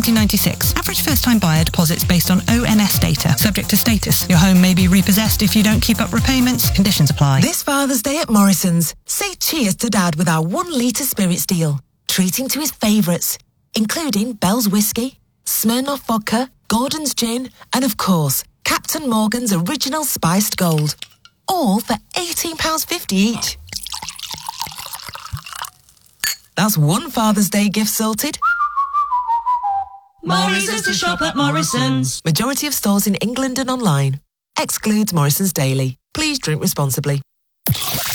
1996. Average first-time buyer deposits based on ONS data. Subject to status. Your home may be repossessed if you don't keep up repayments. Conditions apply. This Father's Day at Morrison's, say cheers to Dad with our 1 litre spirits deal. Treat him to his favourites, including Bell's Whiskey, Smirnoff Vodka, Gordon's Gin, and of course, Captain Morgan's Original Spiced Gold. All for £18.50 each. That's one Father's Day gift sorted. More reasons to shop at Morrison's. Majority of stores in England and online. Excludes Morrison's Daily. Please drink responsibly.